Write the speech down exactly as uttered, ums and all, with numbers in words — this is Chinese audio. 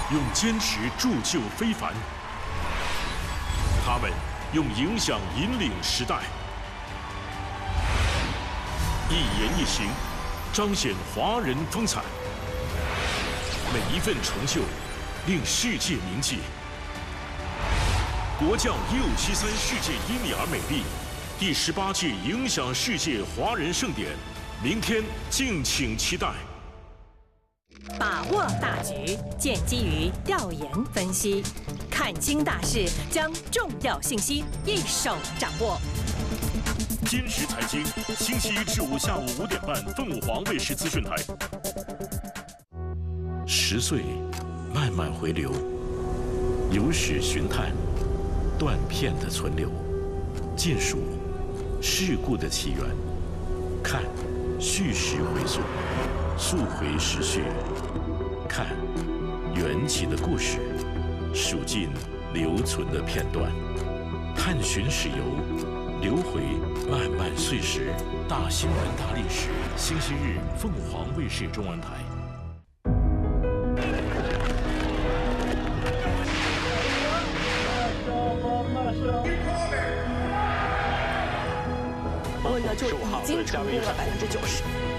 用坚持铸就非凡，他们用影响引领时代，一言一行彰显华人风采，每一份成就令世界铭记。国教一五七三世界英里尔美丽第十八届影响世界华人盛典，明天敬请期待。 把握大局，建基于调研分析，看清大势，将重要信息一手掌握。 坚实财经，星期一至五下午五点半，凤凰卫视资讯台。十岁，慢慢回流，有史寻探，断片的存留，见数事故的起源，看叙事回溯，溯回时序，看缘起的故事，数尽留存的片段，探寻史游，留回漫漫岁时，大新闻大历史。星期日，凤凰卫视中文台。 温呢就已经成功了百分之九十。